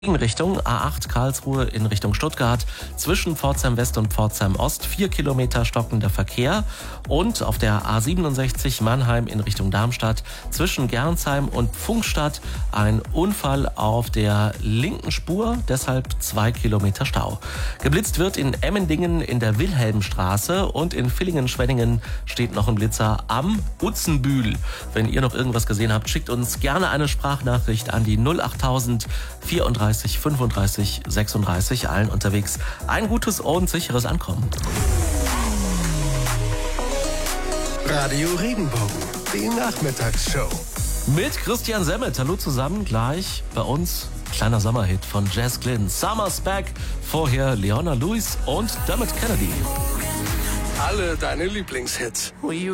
Richtung A8 Karlsruhe in Richtung Stuttgart zwischen Pforzheim West und Pforzheim Ost 4 Kilometer stockender Verkehr und auf der A67 Mannheim in Richtung Darmstadt zwischen Gernsheim und Pfungstadt ein Unfall auf der linken Spur, deshalb 2 Kilometer Stau. Geblitzt wird in Emmendingen in der Wilhelmstraße und in Villingen-Schwenningen steht noch ein Blitzer am Utzenbühl. Wenn ihr noch irgendwas gesehen habt, schickt uns gerne eine Sprachnachricht an die 08000 34 35 36, allen unterwegs ein gutes und sicheres Ankommen. Radio Regenbogen, die Nachmittagsshow. Mit Christian Semmet, hallo zusammen, gleich bei uns kleiner Sommerhit von Jazz Glynn, Summer's Back, vorher Leona Lewis und Dermot Kennedy. Alle deine Lieblingshits.